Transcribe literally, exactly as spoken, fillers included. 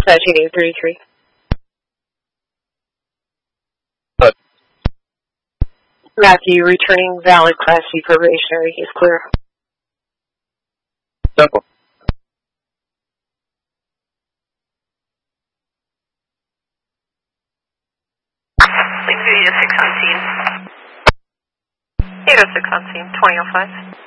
Dispatching eight thirty-three. Good. Matthew, returning valid Class C probationary. Is clear. Simple. eight oh six on scene. eight oh six on scene, twenty oh five.